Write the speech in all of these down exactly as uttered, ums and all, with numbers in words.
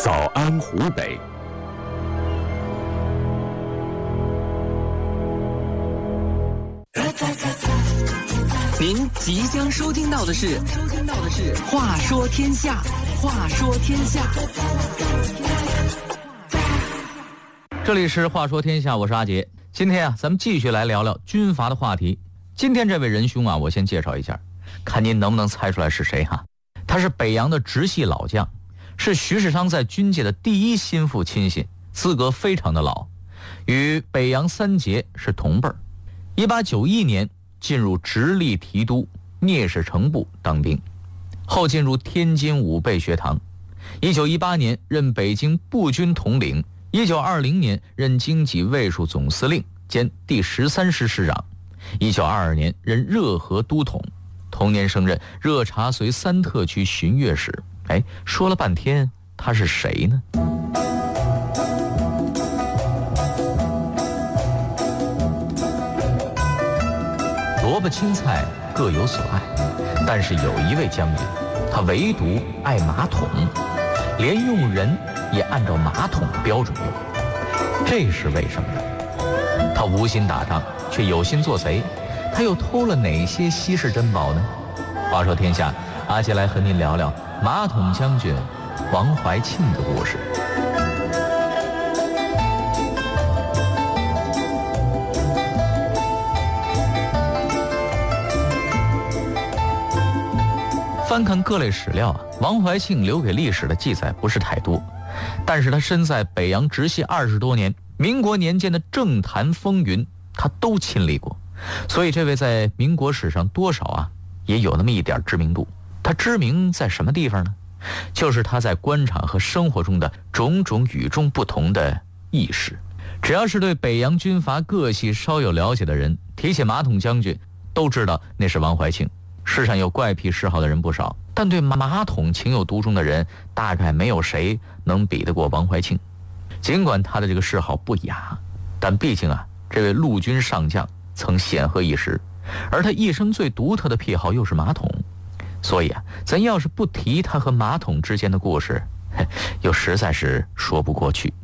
早安湖北。 您即将收听到的是《收听到的是话说天下》，话说天下。 这里是话说天下，我是阿杰。今天啊，咱们继续来聊聊军阀的话题。今天这位仁兄啊，我先介绍一下，看您能不能猜出来是谁哈？他是北洋的直系老将，是徐世昌在军界的第一心腹亲信，资格非常的老，与北洋三杰是同辈儿。一八九一年进入直隶提督聂士成部当兵，后进入天津武备学堂。一九一八年任北京步军统领，一九二零年任京畿卫戍总司令兼第十三师师长，一九二二年任热河都统，同年升任热察绥三特区巡阅使。哎，说了半天他是谁呢？萝卜青菜各有所爱，但是有一位将军，他唯独爱马桶，连用人也按照马桶的标准用。这是为什么呢？他无心打仗，却有心做贼，他又偷了哪些稀世珍宝呢？话说天下，阿杰来和您聊聊马桶将军王怀庆的故事。翻看各类史料啊，王怀庆留给历史的记载不是太多，但是他身在北洋直系二十多年，民国年间的政坛风云他都亲历过，所以这位在民国史上多少啊也有那么一点知名度。他知名在什么地方呢？就是他在官场和生活中的种种与众不同的意识。只要是对北洋军阀各系稍有了解的人，提起马桶将军都知道那是王怀庆。世上有怪癖嗜好的人不少，但对马桶情有独钟的人大概没有谁能比得过王怀庆。尽管他的这个嗜好不雅，但毕竟啊，这位陆军上将曾显赫一时，而他一生最独特的癖好又是马桶，所以啊，咱要是不提他和马桶之间的故事，又实在是说不过去。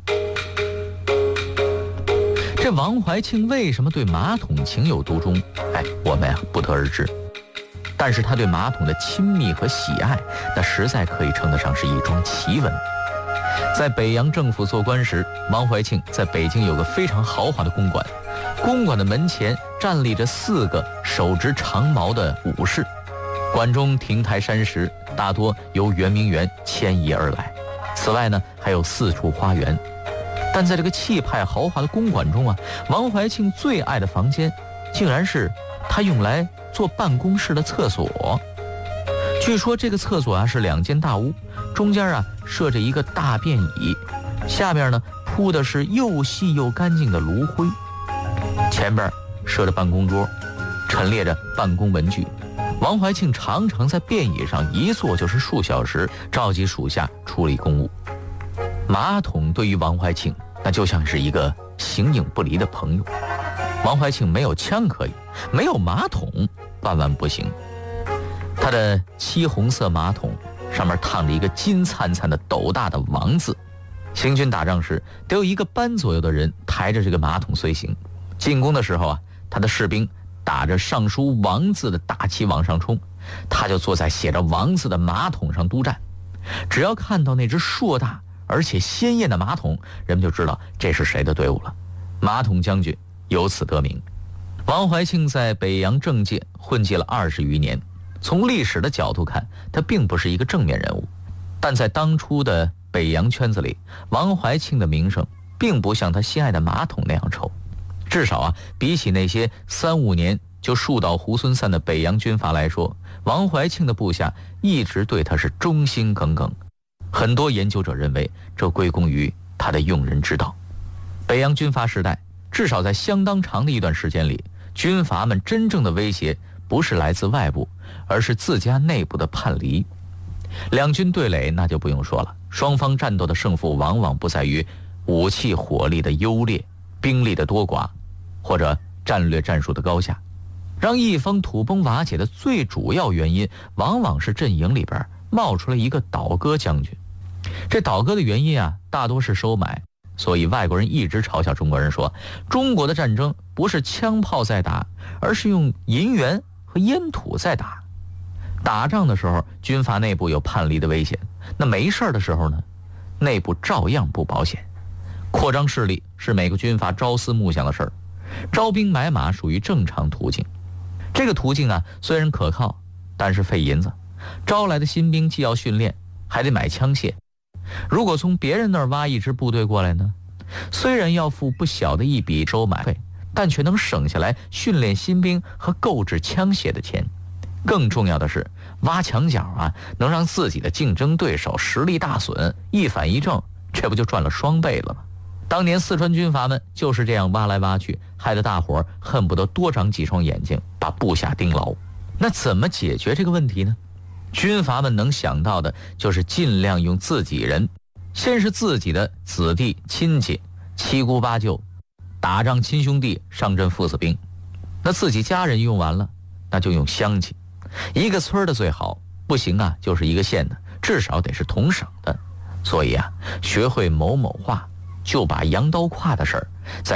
这王怀庆为什么对马桶情有独钟？哎，我们啊不得而知。但是他对马桶的亲密和喜爱，那实在可以称得上是一桩奇闻。在北洋政府做官时，王怀庆在北京有个非常豪华的公馆，公馆的门前站立着四个手执长矛的武士，馆中亭台山石大多由圆明园迁移而来，此外呢还有四处花园。但在这个气派豪华的公馆中啊，王怀庆最爱的房间竟然是他用来做办公室的厕所。据说这个厕所啊是两间大屋，中间啊设着一个大便椅，下面呢铺的是又细又干净的炉灰，前边设着办公桌，陈列着办公文具。王怀庆常常在便椅上一坐就是数小时，召集属下处理公务。马桶对于王怀庆那就像是一个形影不离的朋友。王怀庆没有枪可以，没有马桶万万不行。他的漆红色马桶上面烫着一个金灿灿的斗大的王字，行军打仗时得有一个班左右的人抬着这个马桶随行。进攻的时候啊，他的士兵打着上书王字的大旗往上冲，他就坐在写着王字的马桶上督战。只要看到那只硕大而且鲜艳的马桶，人们就知道这是谁的队伍了。马桶将军由此得名。王怀庆在北洋政界混迹了二十余年，从历史的角度看，他并不是一个正面人物，但在当初的北洋圈子里，王怀庆的名声并不像他心爱的马桶那样臭。至少啊，比起那些三五年就树倒猢狲散的北洋军阀来说，王怀庆的部下一直对他是忠心耿耿。很多研究者认为，这归功于他的用人之道。北洋军阀时代，至少在相当长的一段时间里，军阀们真正的威胁不是来自外部，而是自家内部的叛离。两军对垒那就不用说了，双方战斗的胜负往往不在于武器火力的优劣、兵力的多寡，或者战略战术的高下。让一方土崩瓦解的最主要原因，往往是阵营里边冒出了一个倒戈将军。 这倒戈的原因啊，大多是收买，所以外国人一直嘲笑中国人说，中国的战争不是枪炮在打，而是用银元和烟土在打。打仗的时候，军阀内部有叛离的危险，那没事的时候呢，内部照样不保险。扩张势力是每个军阀朝思暮想的事儿，招兵买马属于正常途径。这个途径啊，虽然可靠，但是费银子。招来的新兵既要训练，还得买枪械。如果从别人那儿挖一支部队过来呢，虽然要付不小的一笔收买费，但却能省下来训练新兵和购置枪械的钱。更重要的是，挖墙角啊，能让自己的竞争对手实力大损，一反一正，这不就赚了双倍了吗？当年四川军阀们就是这样挖来挖去，害得大伙儿恨不得多长几双眼睛，把部下盯牢。那怎么解决这个问题呢？军阀们能想到的就是尽量用自己人，先是自己的子弟亲戚，七姑八舅，打仗亲兄弟上阵父子兵。那自己家人用完了，那就用乡亲，一个村的最好，不行啊就是一个县的，至少得是同省的。所以啊，学会某某话，就把羊刀胯的事儿在